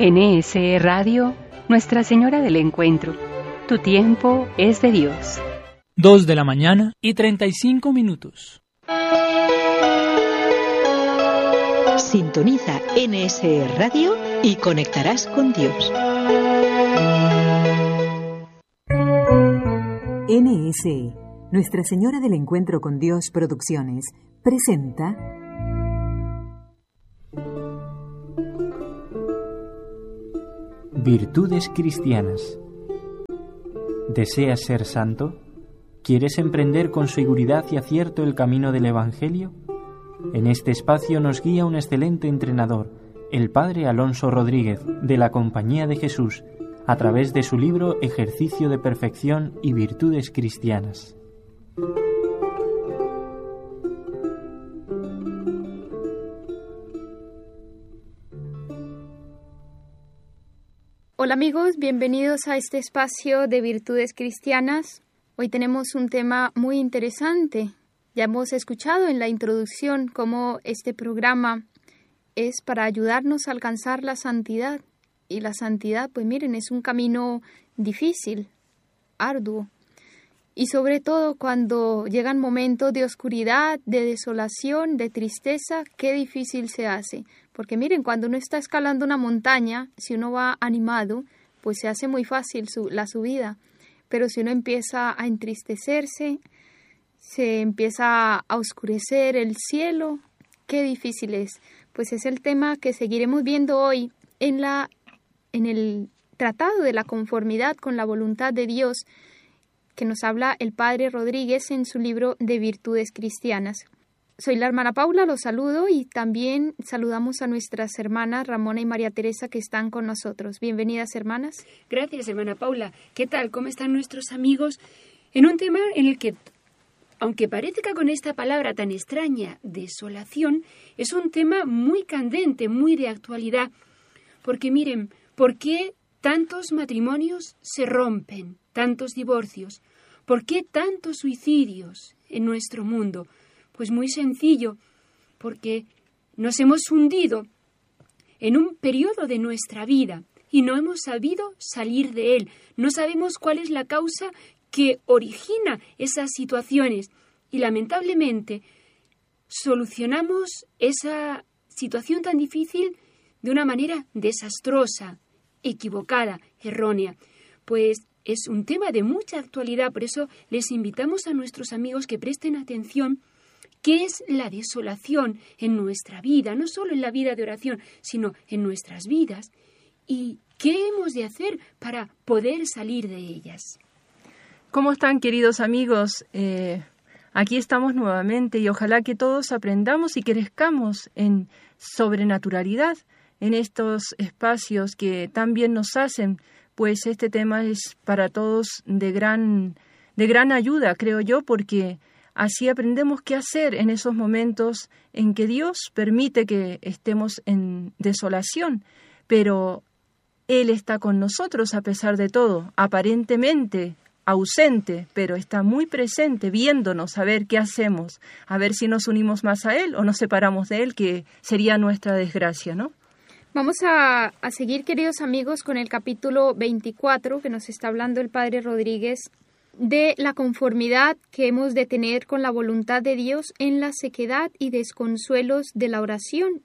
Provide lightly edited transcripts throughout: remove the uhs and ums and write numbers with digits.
NSE Radio, Nuestra Señora del Encuentro. Tu tiempo es de Dios. 2 de la mañana y 35 minutos. Sintoniza NSE Radio y conectarás con Dios. NSE, Nuestra Señora del Encuentro con Dios Producciones, presenta Virtudes cristianas. ¿Deseas ser santo? ¿Quieres emprender con seguridad y acierto el camino del Evangelio? En este espacio nos guía un excelente entrenador, el Padre Alonso Rodríguez, de la Compañía de Jesús, a través de su libro Ejercicio de Perfección y Virtudes Cristianas. Hola amigos, bienvenidos a este espacio de Virtudes Cristianas. Hoy tenemos un tema muy interesante. Ya hemos escuchado en la introducción cómo este programa es para ayudarnos a alcanzar la santidad. Y la santidad, pues miren, es un camino difícil, arduo. Y sobre todo cuando llegan momentos de oscuridad, de desolación, de tristeza, qué difícil se hace. Porque miren, cuando uno está escalando una montaña, si uno va animado, pues se hace muy fácil la subida. Pero si uno empieza a entristecerse, se empieza a oscurecer el cielo, qué difícil es. Pues es el tema que seguiremos viendo hoy en el Tratado de la Conformidad con la Voluntad de Dios, que nos habla el Padre Rodríguez en su libro de Virtudes Cristianas. Soy la hermana Paula, los saludo y también saludamos a nuestras hermanas Ramona y María Teresa que están con nosotros. Bienvenidas, hermanas. Gracias, hermana Paula. ¿Qué tal? ¿Cómo están nuestros amigos? En un tema en el que, aunque parezca con esta palabra tan extraña, desolación, es un tema muy candente, muy de actualidad. Porque miren, ¿por qué tantos matrimonios se rompen, tantos divorcios? ¿Por qué tantos suicidios en nuestro mundo? Pues muy sencillo, porque nos hemos hundido en un periodo de nuestra vida y no hemos sabido salir de él. No sabemos cuál es la causa que origina esas situaciones y lamentablemente solucionamos esa situación tan difícil de una manera desastrosa, equivocada, errónea. Pues es un tema de mucha actualidad, por eso les invitamos a nuestros amigos que presten atención. ¿Qué es la desolación en nuestra vida? No solo en la vida de oración, sino en nuestras vidas. ¿Y qué hemos de hacer para poder salir de ellas? ¿Cómo están, queridos amigos? Aquí estamos nuevamente y ojalá que todos aprendamos y crezcamos en sobrenaturalidad en estos espacios que tan bien nos hacen, pues este tema es para todos de gran ayuda, creo yo, porque así aprendemos qué hacer en esos momentos en que Dios permite que estemos en desolación, pero Él está con nosotros a pesar de todo, aparentemente ausente, pero está muy presente, viéndonos a ver qué hacemos, a ver si nos unimos más a Él o nos separamos de Él, que sería nuestra desgracia, ¿no? Vamos a seguir, queridos amigos, con el capítulo 24 que nos está hablando el Padre Rodríguez, de la conformidad que hemos de tener con la voluntad de Dios en la sequedad y desconsuelos de la oración.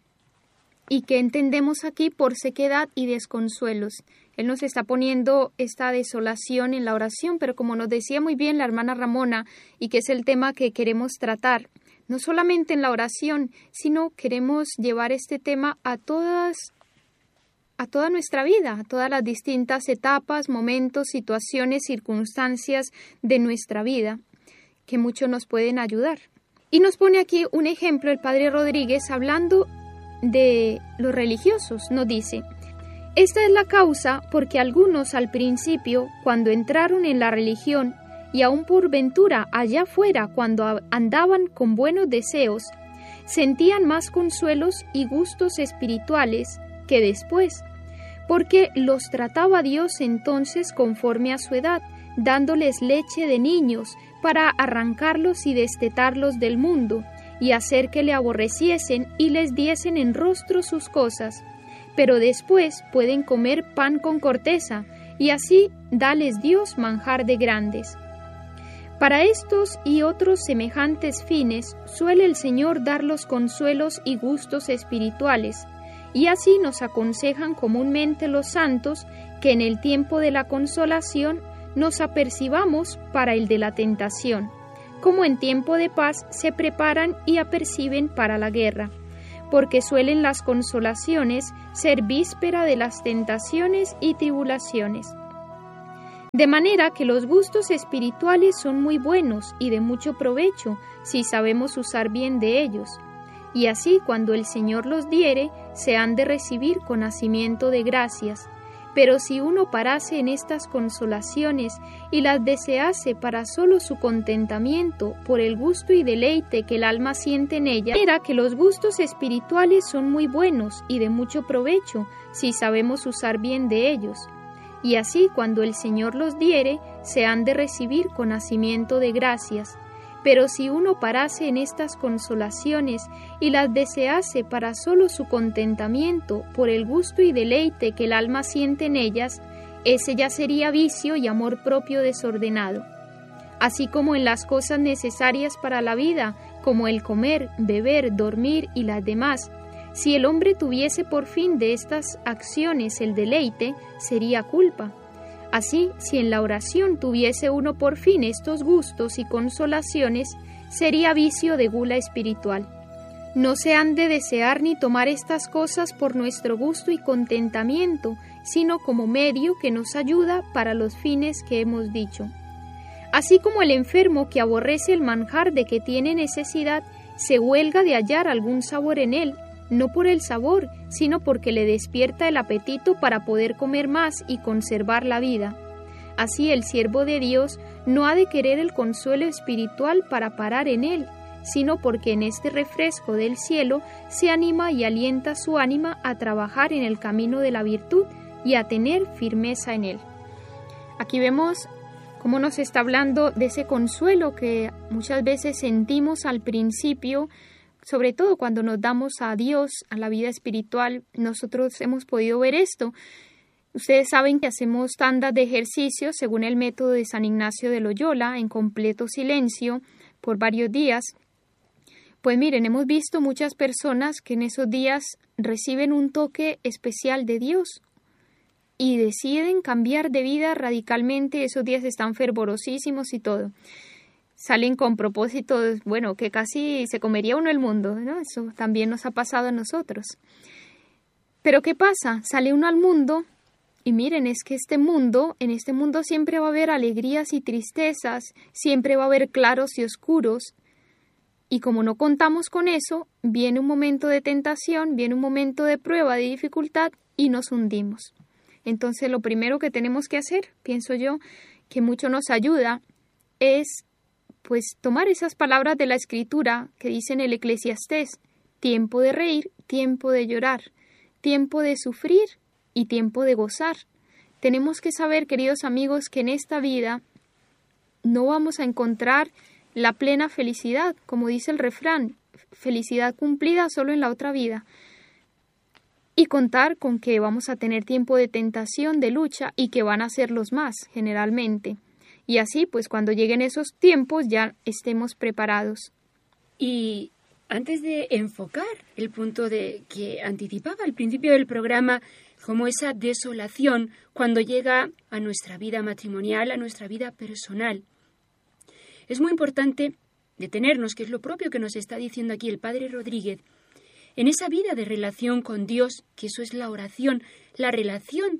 ¿Y qué entendemos aquí por sequedad y desconsuelos? Él nos está poniendo esta desolación en la oración, pero como nos decía muy bien la hermana Ramona, y que es el tema que queremos tratar, no solamente en la oración, sino queremos llevar este tema a toda nuestra vida, a todas las distintas etapas, momentos, situaciones, circunstancias de nuestra vida, que mucho nos pueden ayudar. Y nos pone aquí un ejemplo el Padre Rodríguez hablando de los religiosos. Nos dice: esta es la causa porque algunos al principio, cuando entraron en la religión, y aún por ventura allá fuera cuando andaban con buenos deseos, sentían más consuelos y gustos espirituales que después, porque los trataba Dios entonces conforme a su edad, dándoles leche de niños para arrancarlos y destetarlos del mundo, y hacer que le aborreciesen y les diesen en rostro sus cosas. pero después pueden comer pan con corteza, y así dales Dios manjar de grandes. Para estos y otros semejantes fines suele el Señor dar los consuelos y gustos espirituales, y así nos aconsejan comúnmente los santos que en el tiempo de la consolación nos apercibamos para el de la tentación, como en tiempo de paz se preparan y aperciben para la guerra, porque suelen las consolaciones ser víspera de las tentaciones y tribulaciones. De manera que los gustos espirituales son muy buenos y de mucho provecho si sabemos usar bien de ellos, y así cuando el Señor los diere, se han de recibir con hacimiento de gracias. Pero si uno parase en estas consolaciones y las desease para solo su contentamiento por el gusto y deleite que el alma siente en ella, era que los gustos espirituales son muy buenos y de mucho provecho si sabemos usar bien de ellos. Y así cuando el Señor los diere, se han de recibir con hacimiento de gracias. Pero si uno parase en estas consolaciones y las desease para solo su contentamiento por el gusto y deleite que el alma siente en ellas, ese ya sería vicio y amor propio desordenado. Así como en las cosas necesarias para la vida, como el comer, beber, dormir y las demás, si el hombre tuviese por fin de estas acciones el deleite, sería culpa. Así, si en la oración tuviese uno por fin estos gustos y consolaciones, sería vicio de gula espiritual. No se han de desear ni tomar estas cosas por nuestro gusto y contentamiento, sino como medio que nos ayuda para los fines que hemos dicho. Así como el enfermo que aborrece el manjar de que tiene necesidad, se huelga de hallar algún sabor en él, no por el sabor, sino porque le despierta el apetito para poder comer más y conservar la vida. Así el siervo de Dios no ha de querer el consuelo espiritual para parar en él, sino porque en este refresco del cielo se anima y alienta su ánima a trabajar en el camino de la virtud y a tener firmeza en él. Aquí vemos cómo nos está hablando de ese consuelo que muchas veces sentimos al principio, sobre todo cuando nos damos a Dios, a la vida espiritual. Nosotros hemos podido ver esto. Ustedes saben que hacemos tandas de ejercicios según el método de San Ignacio de Loyola, en completo silencio, por varios días. Pues miren, hemos visto muchas personas que en esos días reciben un toque especial de Dios y deciden cambiar de vida radicalmente. Esos días están fervorosísimos y todo. Salen con propósitos, bueno, que casi se comería uno el mundo, ¿no? Eso también nos ha pasado a nosotros. Pero ¿qué pasa? Sale uno al mundo y miren, es que en este mundo siempre va a haber alegrías y tristezas, siempre va a haber claros y oscuros. Y como no contamos con eso, viene un momento de tentación, viene un momento de prueba, de dificultad y nos hundimos. Entonces lo primero que tenemos que hacer, pienso yo, que mucho nos ayuda, es pues tomar esas palabras de la Escritura que dicen el Eclesiastés: tiempo de reír, tiempo de llorar, tiempo de sufrir y tiempo de gozar. Tenemos que saber, queridos amigos, que en esta vida no vamos a encontrar la plena felicidad, como dice el refrán, felicidad cumplida solo en la otra vida. Y contar con que vamos a tener tiempo de tentación, de lucha, y que van a ser los más, generalmente. Y así, pues cuando lleguen esos tiempos ya estemos preparados. Y antes de enfocar el punto de que anticipaba al principio del programa, como esa desolación cuando llega a nuestra vida matrimonial, a nuestra vida personal, es muy importante detenernos, que es lo propio que nos está diciendo aquí el Padre Rodríguez, en esa vida de relación con Dios, que eso es la oración, la relación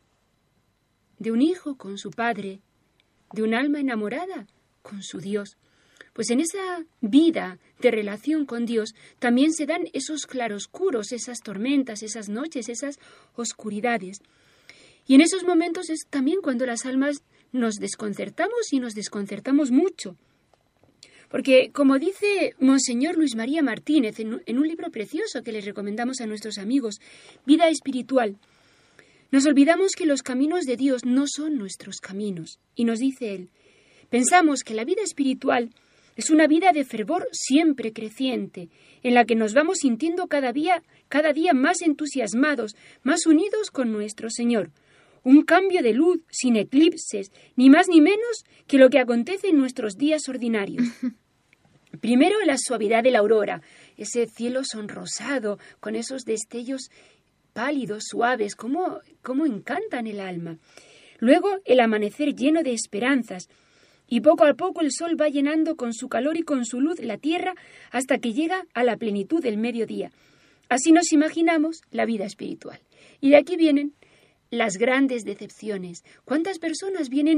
de un hijo con su padre, de un alma enamorada con su Dios. Pues en esa vida de relación con Dios también se dan esos claroscuros, esas tormentas, esas noches, esas oscuridades. Y en esos momentos es también cuando las almas nos desconcertamos y nos desconcertamos mucho. Porque, como dice Monseñor Luis María Martínez en un libro precioso que les recomendamos a nuestros amigos, Vida Espiritual, nos olvidamos que los caminos de Dios no son nuestros caminos. Y nos dice él, pensamos que la vida espiritual Es una vida de fervor siempre creciente, en la que nos vamos sintiendo cada día más entusiasmados, más unidos con nuestro Señor. Un cambio de luz sin eclipses, ni más ni menos que lo que acontece en nuestros días ordinarios. Primero, la suavidad de la aurora, ese cielo sonrosado, con esos destellos pálidos, suaves, cómo encantan el alma. Luego, el amanecer lleno de esperanzas, y poco a poco el sol va llenando con su calor y con su luz la tierra hasta que llega a la plenitud del mediodía. Así nos imaginamos la vida espiritual. Y de aquí vienen las grandes decepciones. ¿Cuántas personas vienen